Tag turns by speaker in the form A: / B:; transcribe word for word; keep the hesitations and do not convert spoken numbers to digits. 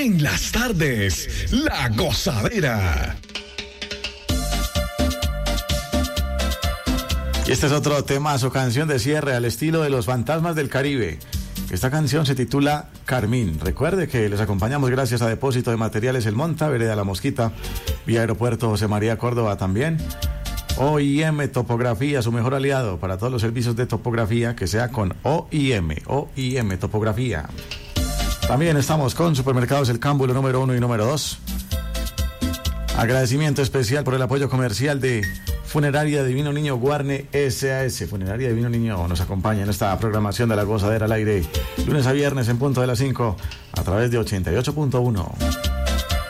A: En las tardes, La Gozadera.
B: Y este es otro temazo, canción de cierre al estilo de Los Fantasmas del Caribe. Esta canción se titula Carmín. Recuerde que les acompañamos gracias a Depósito de Materiales El Monta, Vereda La Mosquita, vía Aeropuerto José María Córdoba también. O I M Topografía, su mejor aliado para todos los servicios de topografía, que sea con O I M, O I M Topografía. También estamos con Supermercados El Cámbulo número uno y número dos. Agradecimiento especial por el apoyo comercial de Funeraria Divino Niño Guarne S A S. Funeraria Divino Niño nos acompaña en esta programación de La Gozadera al aire, lunes a viernes en punto de las cinco, a través de ochenta y ocho punto uno.